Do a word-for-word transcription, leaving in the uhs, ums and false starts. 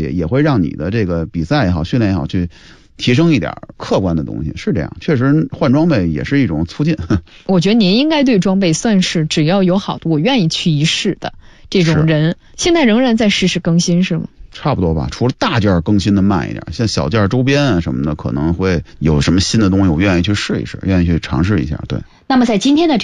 也也会让你的这个比赛也好，训练也好，去提升一点客观的东西。是这样，确实换装备也是一种促进。 我觉得您应该对装备算是只要有好的我愿意去一试的这种人，现在仍然在实时更新是吗？ 差不多吧，除了大件更新的慢一点，像小件周边啊什么的，可能会有什么新的东西，我愿意去试一试，愿意去尝试一下。对。 那么在今天的